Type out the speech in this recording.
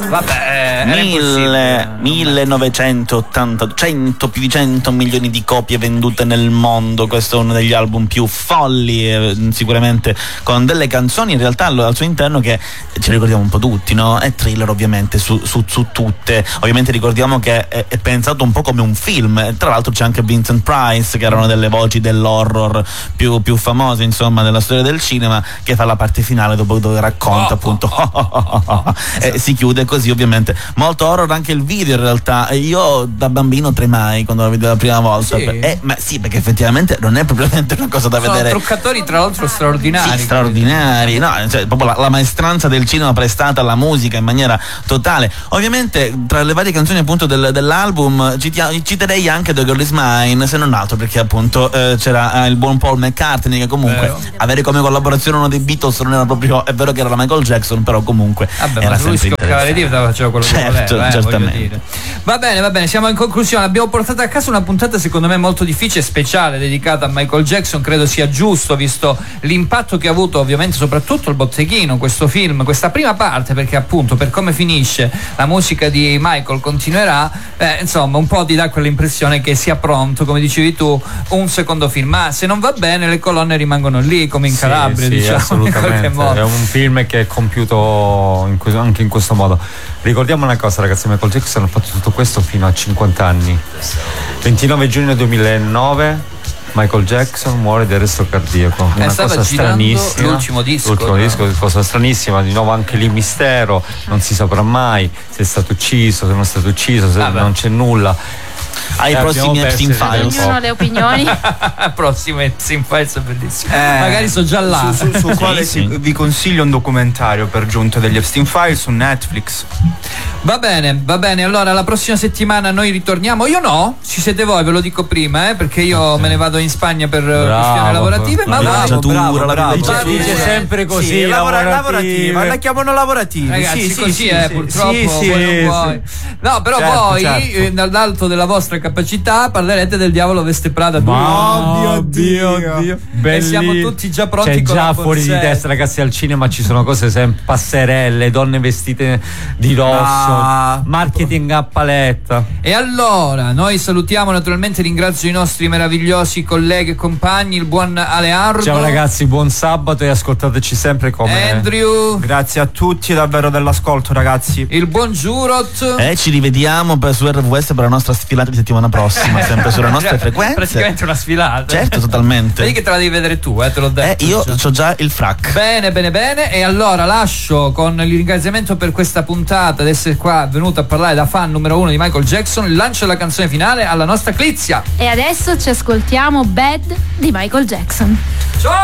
Vabbè, 1980, più di 100 milioni di copie vendute nel mondo. Questo è uno degli album più folli, sicuramente, con delle canzoni in realtà al suo interno che ci ricordiamo un po' tutti, no? È Thriller ovviamente su tutte. Ovviamente ricordiamo che è pensato un po' come un film. Tra l'altro c'è anche Vincent Price, che erano delle voci dell'horror più famose, insomma, della storia del cinema, che fa la parte finale dove racconta appunto e si chiude così, ovviamente. Molto horror anche il video, in realtà. Io da bambino tremai quando lo vidi la prima volta. Sì? Ma sì, perché effettivamente non è propriamente una cosa da vedere. Sono truccatori tra l'altro straordinari. Sì, straordinari, no, cioè, proprio la maestranza del cinema prestata alla musica in maniera totale. Ovviamente tra le varie canzoni appunto dell'album citerei anche The Girl Is Mine, se non altro perché appunto c'era il buon Paul McCartney, che comunque avere come collaborazione uno dei Beatles non era proprio, è vero che era la Michael Jackson, però comunque era lui scoccava le dita, faceva quello che voleva, certamente. Va bene, siamo in conclusione. Abbiamo portato a casa una puntata secondo me molto difficile, speciale, dedicata a Michael Jackson. Credo sia giusto, visto l'impatto che ha avuto ovviamente soprattutto il botteghino, questo film, questa prima parte, perché appunto per come finisce la musica di Michael continuerà, insomma un po' ti dà quell'impressione che sia pronto, come dicevi tu, un secondo film, ma se non va bene le colonne rimangono lì come in Calabria, diciamo, assolutamente. È un film che è compiuto anche in questo modo. Ricordiamo una cosa, ragazzi, Michael Jackson ha fatto tutto questo fino a 50 anni. 29 giugno 2009 Michael Jackson muore di arresto cardiaco. Una cosa stranissima. L'ultimo disco, cosa stranissima. Di nuovo anche lì mistero, non si saprà mai se è stato ucciso, se non è stato ucciso, se non c'è nulla. Ai prossimi Epstein Files. Ognuno le opinioni. Prossimo Epstein Files è bellissimo. Magari so già là. Su quale vi consiglio un documentario per giunta degli Epstein Files su Netflix. Va bene. Allora la prossima settimana noi ritorniamo. Io no, ci siete voi, ve lo dico prima, perché io me ne vado in Spagna per questioni lavorative. Ma bravo. Dice sempre così. Sì, lavorativa. La chiamano lavorativa. Ragazzi, così è, purtroppo. Voi. No, però voi dall'alto della vostra capacità parlerete del Diavolo Veste Prada 2. Oh Dio. E siamo tutti già pronti. C'è con già fuori di testa, ragazzi. Al cinema ci sono cose sempre, passerelle, donne vestite di rosso, marketing a paletta. E allora noi salutiamo, naturalmente ringrazio i nostri meravigliosi colleghi e compagni, il buon Aleardo. Ciao ragazzi, buon sabato e ascoltateci sempre come Andrew. Grazie a tutti davvero dell'ascolto, ragazzi. Il buon Giurot. Ci rivediamo su RVS per la nostra sfilata di settimana prossima, sempre sulle nostre frequenze. Praticamente una sfilata. Certo, totalmente. Vedi che te la devi vedere tu, te l'ho detto. Io ho già il frac. Bene. E allora lascio con il ringraziamento per questa puntata, ad essere qua venuto a parlare da fan numero 1 di Michael Jackson, il lancio della canzone finale alla nostra Clizia. E adesso ci ascoltiamo Bad di Michael Jackson. Ciao!